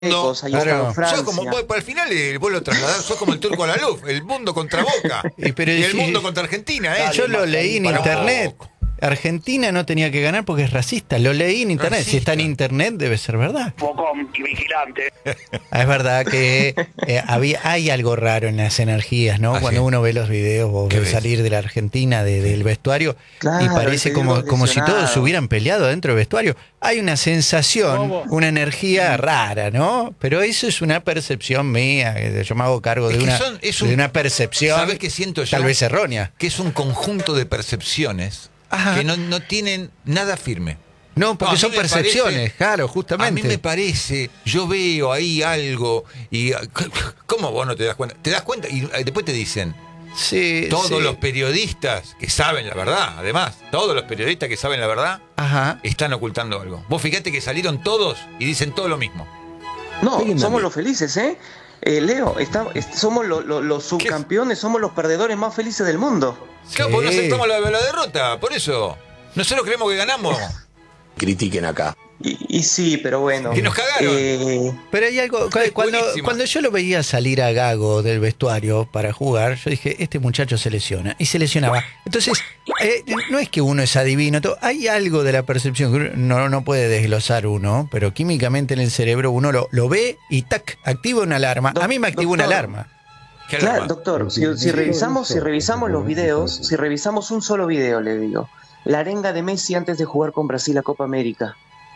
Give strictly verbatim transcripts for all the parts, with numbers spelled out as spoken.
No, ahí está claro. Francia. sos como, vos, al final eh, vos lo trasladás, sos como el turco a la luz, el mundo contra Boca. Y, pero y el sí, mundo contra Argentina, ¿eh? Yo lo leí en Para internet. poco. Argentina no tenía que ganar porque es racista. Lo leí en internet. Racista. Si está en internet, debe ser verdad. Bocón y vigilante. Ah, es verdad que eh, había, hay algo raro en las energías, ¿no? Ah, Cuando sí. uno ve los videos o ¿Qué ve ves? salir de la Argentina, de- del vestuario, Claro, y parece el como, peligro como si lesionado. todos se hubieran peleado dentro del vestuario. Hay una sensación, ¿Cómo? una energía rara, ¿no? Pero eso es una percepción mía, que yo me hago cargo Es de que una, son- es de un- una percepción, ¿Sabés qué siento yo? tal vez errónea. Que es un conjunto de percepciones Ajá. que no, no tienen nada firme. No, porque No, a son mí me percepciones, parece- claro, A justamente. mí me parece, yo veo ahí algo y ¿cómo vos no te das cuenta? Te das cuenta y después te dicen, Sí, todos sí. los periodistas que saben la verdad, además, todos los periodistas que saben la verdad Ajá. están ocultando algo. Vos fíjate que salieron todos y dicen todo lo mismo. No, Pégame a somos mí. los felices, ¿eh? Eh, Leo, está- est- somos lo- lo- los subcampeones, somos los perdedores más felices del mundo. Claro, porque no Sí. aceptamos la, la derrota, por eso. Nosotros creemos que ganamos. Critiquen acá. Y, y sí, pero bueno. Que nos cagaron. Eh, Pero hay algo, cu- cuando, buenísimo. cuando yo lo veía salir a Gago del vestuario para jugar, yo dije, este muchacho se lesiona, y se lesionaba. Entonces, eh, no es que uno es adivino, todo, hay algo de la percepción que no, no puede desglosar uno, pero químicamente en el cerebro uno lo, lo ve y tac, activa una alarma. A mí me activó una Doctor. alarma. ¿Qué claro, alarma? doctor, si, si revisamos, si revisamos los videos, si revisamos un solo video, le digo, la arenga de Messi antes de jugar con Brasil a Copa América,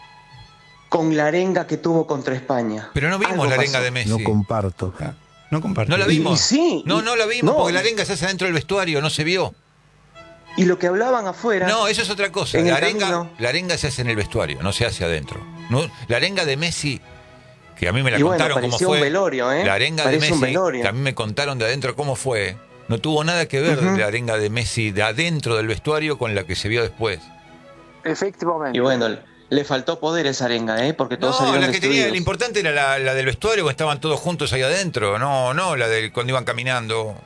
con la arenga que tuvo contra España. Pero no vimos Algo la arenga pasó. de Messi. No comparto. No comparto. No la Y- vimos. y sí, no, y- no la vimos no. porque la arenga se hace adentro del vestuario, no se vio. Y lo que hablaban afuera. No, eso es otra cosa. En La el arenga, camino. la arenga se hace en el vestuario, no se hace adentro. No, la arenga de Messi, que a mí me la y bueno, contaron cómo parecía fue. un velorio, ¿eh? La arenga Parece de un Messi, velorio. que a mí me contaron de adentro cómo fue. No tuvo nada que ver Ujú. la arenga de Messi de adentro del vestuario con la que se vio después. Efectivamente. Y bueno, le faltó poder esa arenga, ¿eh? Porque todos No, salieron la que tenía, destruidos. lo importante era la, la del vestuario, cuando estaban todos juntos ahí adentro. No, no, la de cuando iban caminando.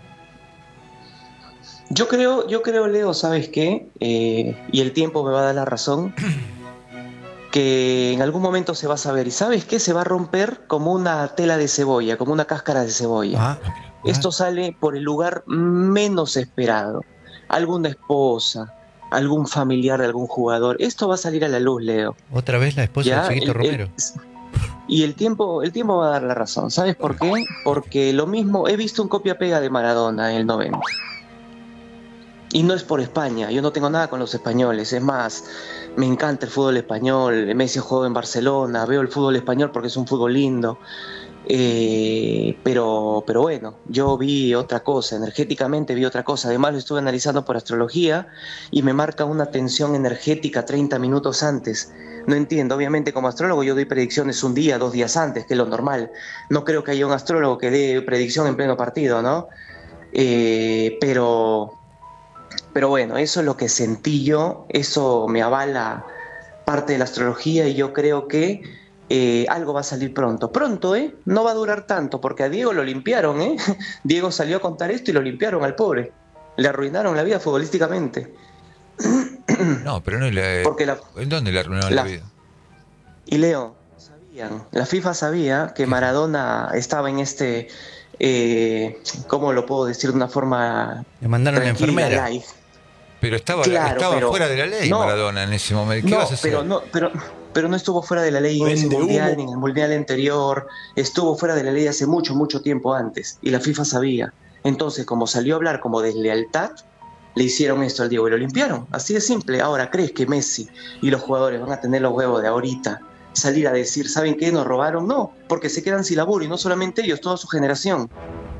Yo creo, yo creo, Leo, ¿sabes qué? Eh, y el tiempo me va a dar la razón, que en algún momento se va a saber. ¿Y sabes qué? Se va a romper como una tela de cebolla, como una cáscara de cebolla. Ah, Esto sale por el lugar menos esperado. Alguna esposa, algún familiar de algún jugador. Esto va a salir a la luz, Leo. otra vez la esposa Ya, de Chiquito el- Romero. el- y el tiempo, el tiempo va a dar la razón. ¿Sabes por qué? Porque lo mismo, he visto un copia-pega de Maradona en el noventa. Y no es por España, yo no tengo nada con los españoles. Es más, me encanta el fútbol español. Messi jugó en Barcelona, veo el fútbol español porque es un fútbol lindo. Eh, pero, pero bueno, yo vi otra cosa, energéticamente vi otra cosa. Además lo estuve analizando por astrología y me marca una tensión energética treinta minutos antes. No entiendo, obviamente como astrólogo yo doy predicciones un día, dos días antes, que es lo normal. No creo que haya un astrólogo que dé predicción en pleno partido, ¿no? Eh, pero, pero bueno, eso es lo que sentí yo, eso me avala parte de la astrología y yo creo que eh, algo va a salir pronto. Pronto, ¿eh? No va a durar tanto, porque a Diego lo limpiaron, ¿eh? Diego salió a contar esto y lo limpiaron al pobre. Le arruinaron la vida futbolísticamente. No, pero no le. Porque la- ¿En dónde le arruinaron la, la- vida? Y Leo, sabían, la FIFA sabía que Maradona estaba en este, eh, ¿cómo lo puedo decir de una forma Le mandaron una tranquila, enfermera. light? Pero estaba, Claro, estaba pero- fuera de la ley no. Maradona en ese momento. ¿Qué No, vas a hacer? pero no, pero, pero no estuvo fuera de la ley en ese Vende mundial, humo. ni en el mundial anterior. Estuvo fuera de la ley hace mucho, mucho tiempo antes. Y la FIFA sabía. Entonces, como salió a hablar como deslealtad, le hicieron esto al Diego y lo limpiaron. Así de simple. Ahora, ¿crees que Messi y los jugadores van a tener los huevos de ahorita salir a decir, ¿saben qué? ¿Nos robaron? No, porque se quedan sin laburo y no solamente ellos, toda su generación.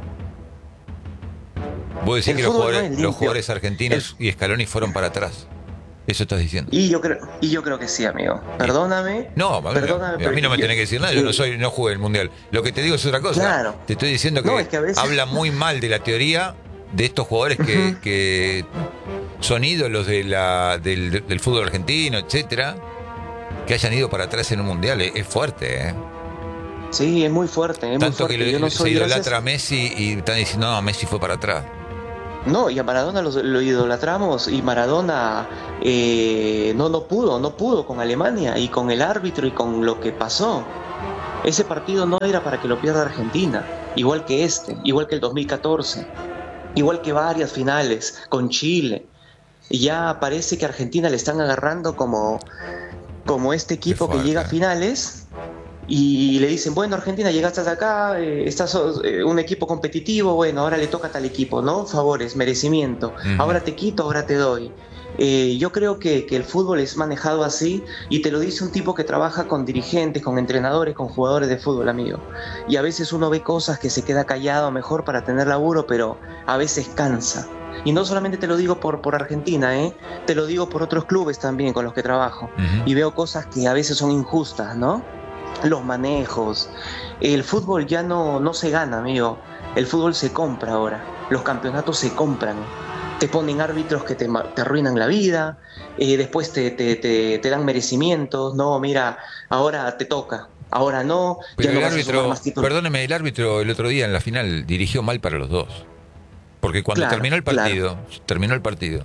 Vos decís el que los fútbol no jugadores, es limpio. los jugadores argentinos y Scaloni fueron para atrás. Eso estás diciendo. Y yo creo, y yo creo que sí, amigo. Perdóname. No, a mí, perdóname, a mí pero no me yo- tenés que decir nada, yo no soy, no jugué el mundial. Lo que te digo es otra cosa. Claro. Te estoy diciendo que, No, es que a veces- habla muy mal de la teoría de estos jugadores que, Ujú. que son ídolos de la, del, del fútbol argentino, etcétera, que hayan ido para atrás en un mundial. Es, es fuerte, ¿eh? Sí, es muy fuerte, es muy Tanto fuerte. que le- yo no se soy idolatra gracias- a Messi y están diciendo, no, Messi fue para atrás. No, y a Maradona lo, lo idolatramos y Maradona eh, no, no pudo, no pudo con Alemania y con el árbitro y con lo que pasó. Ese partido no era para que lo pierda Argentina, igual que este, igual que el dos mil catorce, igual que varias finales con Chile. Y ya parece que a Argentina le están agarrando como, como este equipo que fuerte. llega a finales y le dicen, bueno, Argentina, llegaste hasta acá, eh, estás eh, un equipo competitivo, bueno, ahora le toca a tal equipo, ¿no? Favores, merecimiento, Ujú. ahora te quito, ahora te doy. Eh, yo creo que, que el fútbol es manejado así y te lo dice un tipo que trabaja con dirigentes, con entrenadores, con jugadores de fútbol, amigo. Y a veces uno ve cosas que se queda callado mejor para tener laburo, pero a veces cansa. Y no solamente te lo digo por, por Argentina, ¿eh? Te lo digo por otros clubes también con los que trabajo. Ujú. Y veo cosas que a veces son injustas, ¿no? Los manejos. El fútbol ya no, no se gana, amigo. El fútbol se compra ahora. Los campeonatos se compran. Te ponen árbitros que te, te arruinan la vida, eh, después te, te, te, te dan merecimientos, no, mira, ahora te toca, ahora no, Pero ya no el vas a sumar árbitro, más títulos. perdóneme, el árbitro el otro día en la final dirigió mal para los dos. Porque cuando Claro, terminó el partido, terminó el partido,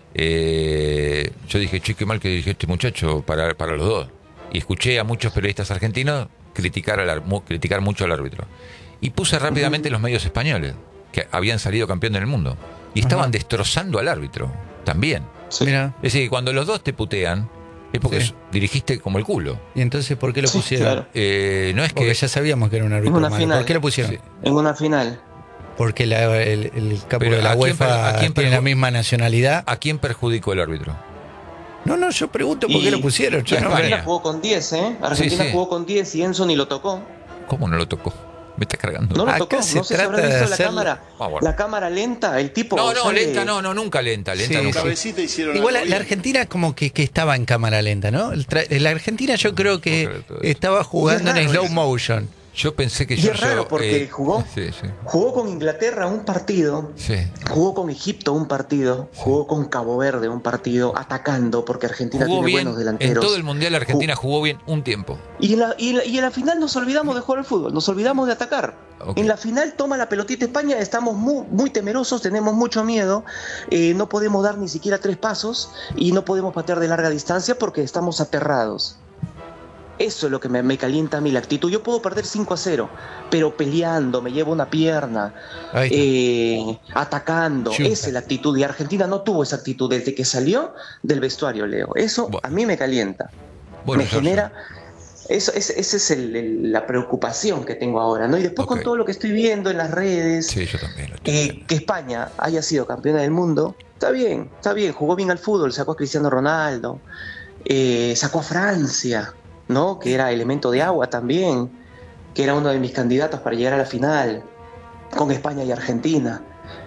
eh, yo dije, che, qué mal que dirigió este muchacho para, para los dos. Y escuché a muchos periodistas argentinos criticar, al, ar- mu- criticar mucho al árbitro. Y puse rápidamente los medios españoles, que habían salido campeón del mundo. Y estaban Ajá. destrozando al árbitro también. Sí. Mira, Es decir, cuando los dos te putean, es porque Sí. dirigiste como el culo. y entonces, ¿por qué lo Sí, pusieron? claro. Eh, no es Porque que... ya sabíamos que era un árbitro Una malo. final. ¿Por qué lo pusieron? Sí. En una final. Porque la- el, el capo Pero de la ¿a quién per- UEFA a quién tiene perju- la misma nacionalidad. ¿A quién perjudicó el árbitro? No, no, yo pregunto por Y- qué lo pusieron. Yo y no- España. Argentina jugó con diez, ¿eh? Argentina Sí, sí. jugó con diez y Enzo ni lo tocó. ¿Cómo no lo tocó? Me está cargando. No lo Acá tocó. se No sé si trata habrás de visto la hacerlo- cámara. Ah, bueno. La cámara lenta, el tipo. No, no, sale- lenta no, no, nunca lenta, lenta Sí, nunca. sí. Cabecita hicieron Igual la, algo la bien. Argentina como que, que estaba en cámara lenta, ¿no? El tra- la Argentina yo creo que No creo todo eso. estaba jugando Y es en raro slow eso. motion. Yo pensé que Y yo... es raro yo, porque eh, jugó. Sí, sí, Jugó con Inglaterra un partido. sí. Jugó con Egipto un partido, jugó con Cabo Verde un partido, atacando, porque Argentina Jugó tiene bien. buenos En delanteros. todo el Mundial Argentina jugó bien un tiempo. Y en, la, y, en la, y en la final nos olvidamos de jugar al fútbol, nos olvidamos de atacar. Ok. En la final toma la pelotita España, estamos muy, muy temerosos, tenemos mucho miedo, eh, no podemos dar ni siquiera tres pasos y no podemos patear de larga distancia porque estamos aterrados. Eso es lo que me, me calienta a mí la actitud. Yo puedo perder cinco a cero, pero peleando, me llevo una pierna, Ahí está. eh, atacando. Chuta. Esa es la actitud. Y Argentina no tuvo esa actitud desde que salió del vestuario, Leo. Eso Bueno. a mí me calienta. Bueno, me Sergio. genera. Eso, ese, ese es el- el- la preocupación que tengo ahora, ¿no? Y después Ok. con todo lo que estoy viendo en las redes, Sí, yo también lo estoy eh, viendo. que España haya sido campeona del mundo, está bien, está bien, jugó bien al fútbol, sacó a Cristiano Ronaldo, eh, sacó a Francia, ¿no? Que era elemento de agua también, que era uno de mis candidatos para llegar a la final, con España y Argentina.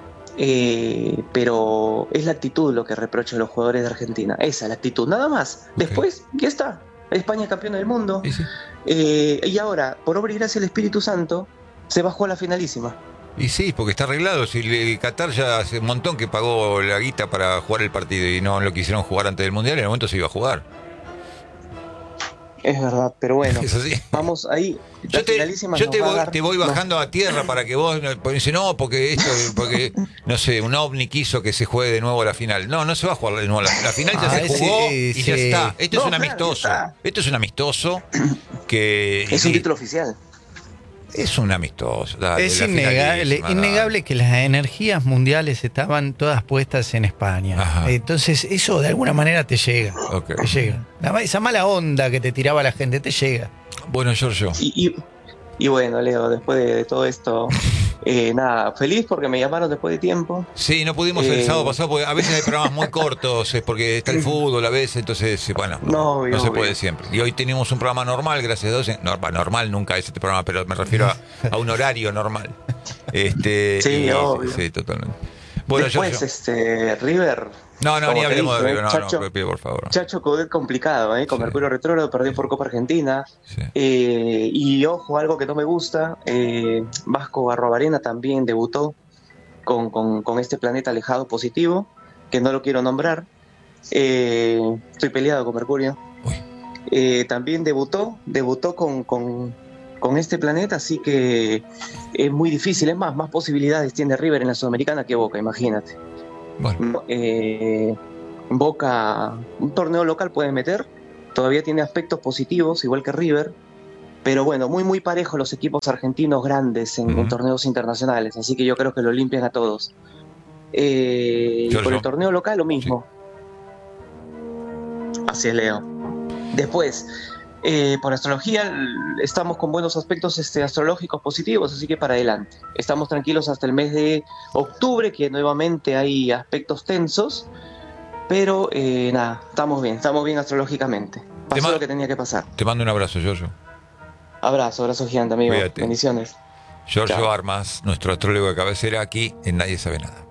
Eh, pero es la actitud lo que reprocho a los jugadores de Argentina, esa es la actitud, nada más. Ok. Después, ya está, España campeona del mundo. Y sí. Eh, y ahora, por obra y gracia del Espíritu Santo, se bajó a la finalísima. Y sí, porque está arreglado. Si le- Qatar ya hace un montón que pagó la guita para jugar el partido y no lo quisieron jugar antes del Mundial, en el momento se iba a jugar. Es verdad, pero bueno, Es así. vamos ahí. Yo La te, finalísima yo nos te va a voy, dar- te voy no. bajando a tierra para que vos no- porque dice, no, porque esto, porque, no sé, un ovni quiso que se juegue de nuevo la final. No, no se va a jugar de nuevo la, la final, ya Ah, se jugó sí, y ya sí. está. Esto No, es un claro, amistoso. ya está. Esto es un amistoso que... Es un y- título oficial. Es un amistoso. dale, Es la innegable, finalísima, dale. innegable que las energías mundiales estaban todas puestas en España. Ajá. Entonces eso de alguna manera te llega. Ok. Te llega. La ma- esa mala onda que te tiraba la gente te llega. Bueno, Giorgio. Y, y, y bueno, Leo, después de, de todo esto, eh, nada, feliz porque me llamaron después de tiempo. Sí, no pudimos el Eh, sábado pasado porque a veces hay programas muy cortos, es porque está el fútbol a veces, entonces, bueno, No, obvio, no se obvio. puede siempre. Y hoy tenemos un programa normal, gracias a Dios. Normal, normal nunca es este programa, pero me refiero a, a un horario normal. Este, Sí, y- obvio. Sí, totalmente. Bueno, después, Giorgio. este, River. No, no, como ni te hablemos dije, de River, no, Chacho, no, te pido por favor. Chacho Coudet complicado, ¿eh? Con Sí. Mercurio Retrógrado perdió por Copa Argentina. Sí. Eh, y ojo, algo que no me gusta, eh, Vasco Arrobarena también debutó con, con, con este planeta alejado positivo, que no lo quiero nombrar. Eh, estoy peleado con Mercurio. Uy. Eh, también debutó, debutó con, con, con este planeta, así que es muy difícil. Es más, más posibilidades tiene River en la Sudamericana que Boca, imagínate. Bueno, Eh, Boca, un torneo local puede meter, todavía tiene aspectos positivos, igual que River, Pero bueno, muy muy parejo los equipos argentinos grandes en, Ujú. en torneos internacionales, así que yo creo que lo limpian a todos. Eh, y Yo, por yo. el torneo local lo mismo. Así es, Leo. Después, eh, por astrología l- estamos con buenos aspectos este, astrológicos positivos, así que para adelante. Estamos tranquilos hasta el mes de octubre, que nuevamente hay aspectos tensos, pero eh, nada, estamos bien, estamos bien astrológicamente. Pasó ma- lo que tenía que pasar. Te mando un abrazo, Giorgio. Abrazo, abrazo gigante, amigo. Cuídate. Bendiciones. Giorgio Chao. Armas, nuestro astrólogo de cabecera aquí en Nadie Sabe Nada.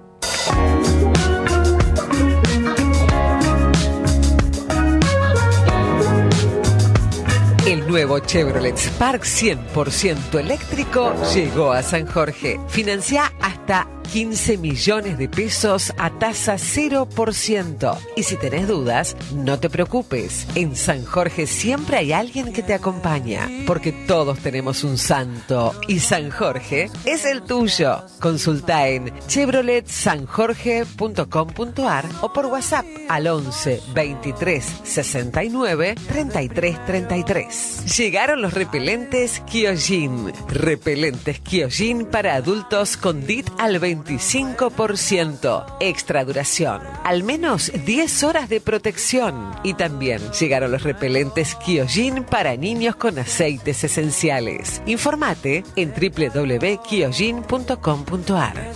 El nuevo Chevrolet Spark cien por ciento eléctrico llegó a San Jorge. Financia hasta quince millones de pesos a tasa cero por ciento. Y si tenés dudas, no te preocupes. En San Jorge siempre hay alguien que te acompaña, porque todos tenemos un santo y San Jorge es el tuyo. Consulta en chevrolet san jorge punto com punto a r o por WhatsApp al once veintitrés sesenta y nueve treinta y tres treinta y tres. Llegaron los repelentes Kyojin. Repelentes Kyojin para adultos con D I T al veinticinco por ciento. Extra duración. Al menos diez horas de protección. Y también llegaron los repelentes Kyojin para niños con aceites esenciales. Informate en doble u doble u doble u punto kyojin punto com punto a r.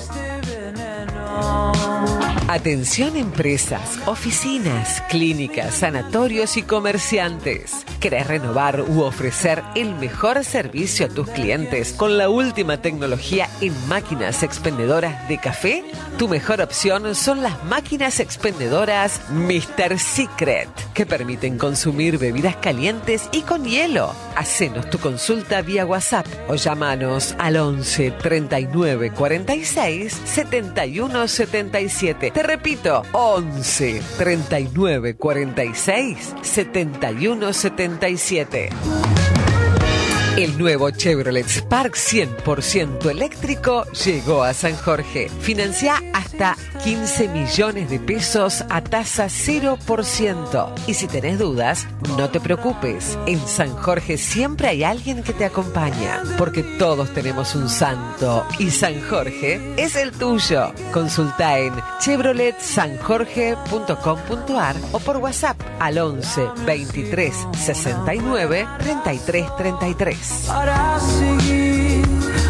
Atención empresas, oficinas, clínicas, sanatorios y comerciantes. ¿Querés renovar u ofrecer el mejor servicio a tus clientes con la última tecnología en máquinas expendedoras de café? Tu mejor opción son las máquinas expendedoras míster Secret, que permiten consumir bebidas calientes y con hielo. Hacenos tu consulta vía WhatsApp o llámanos al once treinta y nueve cuarenta y seis setenta y uno setenta y siete. Te repito, once treinta y nueve cuarenta y seis setenta y uno setenta y siete. El nuevo Chevrolet Spark cien por ciento eléctrico llegó a San Jorge. Financia hasta quince millones de pesos a tasa cero por ciento. Y si tenés dudas, no te preocupes. En San Jorge siempre hay alguien que te acompaña, porque todos tenemos un santo y San Jorge es el tuyo. Consulta en chevrolet san jorge punto com punto a r o por WhatsApp al once veintitrés sesenta y nueve treinta y tres treinta y tres. Para seguir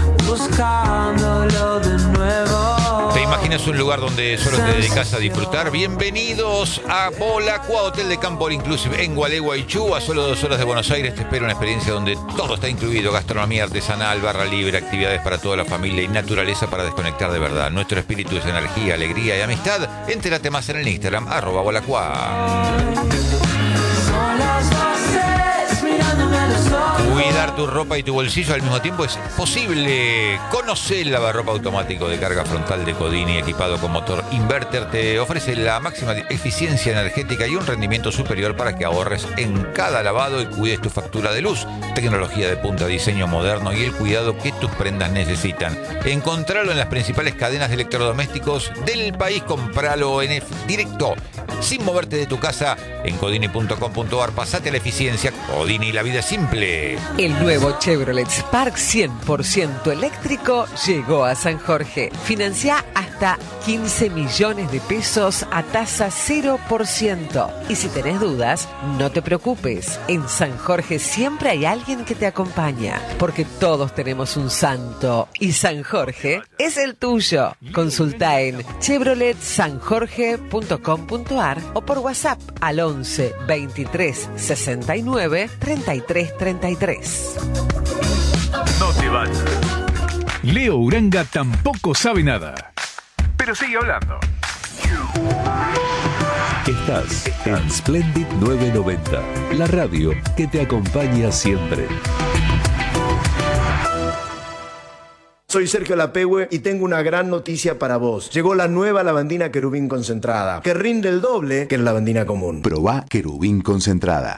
buscándolo de nuevo. ¿Te imaginas un lugar donde solo te dedicas a disfrutar? Bienvenidos a Bolacua, Hotel de Campo All Inclusive en Gualeguaychú. A solo dos horas de Buenos Aires te espera una experiencia donde todo está incluido: gastronomía artesanal, barra libre, actividades para toda la familia y naturaleza para desconectar de verdad. Nuestro espíritu es energía, alegría y amistad. Entérate más en el Instagram, arroba Bolacua. Son las voces mirándome a los ojos. Cuidar tu ropa y tu bolsillo al mismo tiempo es posible. Conoce el lavarropa automático de carga frontal de Codini, equipado con motor inverter. Te ofrece la máxima eficiencia energética y un rendimiento superior para que ahorres en cada lavado y cuides tu factura de luz. Tecnología de punta, diseño moderno y el cuidado que tus prendas necesitan. Encontralo en las principales cadenas de electrodomésticos del país. Compralo en F directo, sin moverte de tu casa, en codini punto com punto a r. Pasate a la eficiencia. Codini, la vida es simple. El nuevo Chevrolet Spark cien por ciento eléctrico llegó a San Jorge. Financia hasta quince millones de pesos a tasa cero por ciento. Y si tenés dudas, no te preocupes. En San Jorge siempre hay alguien que te acompaña, porque todos tenemos un santo y San Jorge es el tuyo. Consulta en chevrolet san jorge punto com punto a r o por WhatsApp al once veintitrés sesenta y nueve treinta y tres treinta y tres. No te vayas. Leo Uranga tampoco sabe nada, pero sigue hablando. Estás en Splendid novecientos noventa, la radio que te acompaña siempre. Soy Sergio Lapehue y tengo una gran noticia para vos. Llegó la nueva lavandina querubín concentrada, que rinde el doble que la lavandina común. Probá querubín concentrada.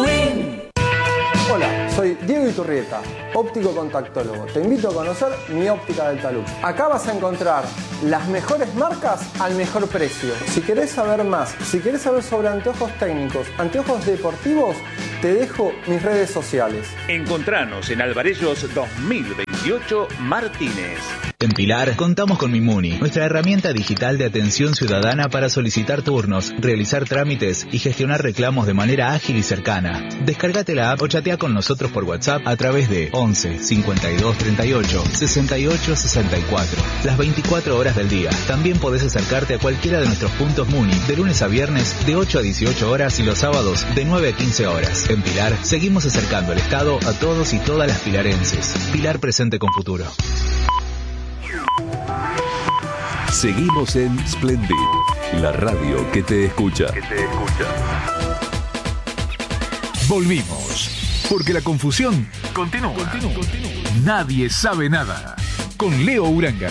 Hola, soy Diego Iturrieta, óptico contactólogo. Te invito a conocer mi óptica del talud. Acá vas a encontrar las mejores marcas al mejor precio. Si querés saber más, si querés saber sobre anteojos técnicos, anteojos deportivos, te dejo mis redes sociales. Encontranos en Alvarellos dos mil veintiocho Martínez. En Pilar contamos con Mimuni, nuestra herramienta digital de atención ciudadana para solicitar turnos, realizar trámites y gestionar reclamos de manera ágil y cercana. Descárgate la app o chatea con nosotros por WhatsApp a través de once cincuenta y dos treinta y ocho sesenta y ocho sesenta y cuatro. Las veinticuatro horas del día. También podés acercarte a cualquiera de nuestros puntos Muni de lunes a viernes de ocho a dieciocho horas y los sábados de nueve a quince horas. En Pilar seguimos acercando el Estado a todos y todas las pilarenses. Pilar presente con futuro. Seguimos en Splendid, la radio que te escucha. Que te escucha. Volvimos, porque la confusión continúa. continúa. continúa. Nadie sabe nada. Con Leo Uranga.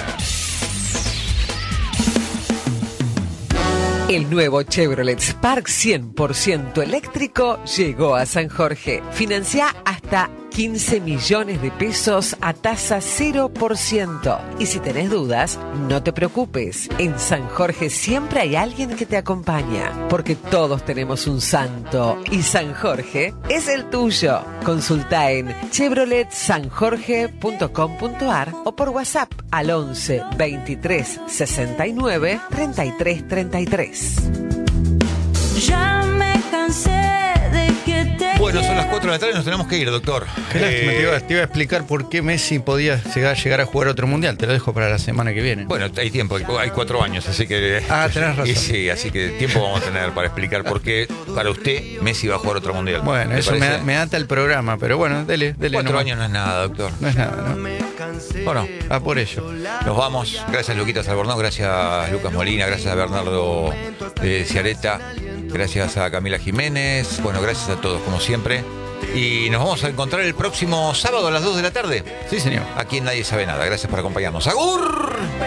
El nuevo Chevrolet Spark cien por ciento eléctrico llegó a San Jorge. Financia hasta quince millones de pesos a tasa cero por ciento. Y si tenés dudas, no te preocupes. En San Jorge siempre hay alguien que te acompaña, porque todos tenemos un santo y San Jorge es el tuyo. Consulta en chevrolet san jorge punto com punto a r o por WhatsApp al once veintitrés sesenta y nueve treinta y tres treinta y tres. Ya me cansé de que te Bueno, son las cuatro de la tarde y nos tenemos que ir, doctor. Qué lástima, Eh, te iba, te iba a explicar por qué Messi podía llegar, llegar a jugar otro mundial. Te lo dejo para la semana que viene. Bueno, hay tiempo, hay hay cuatro años, así que... Ah, tenés razón. Y sí, así que tiempo vamos a tener para explicar por qué para usted Messi va a jugar otro mundial. Bueno, ¿Le eso me, parece? me ata el programa, pero bueno, dele, dele. Cuatro nomás. años no es nada, doctor. No es nada, ¿no? Bueno, Ah, por ello. nos vamos. Gracias, Luquitas Albornoz. Gracias, Lucas Molina. Gracias a Bernardo eh, Ciareta. Gracias a Camila Jiménez. Bueno, gracias a todos, como siempre. Y nos vamos a encontrar el próximo sábado a las dos de la tarde. Sí, señor. Aquí en Nadie Sabe Nada. Gracias por acompañarnos. ¡Agur!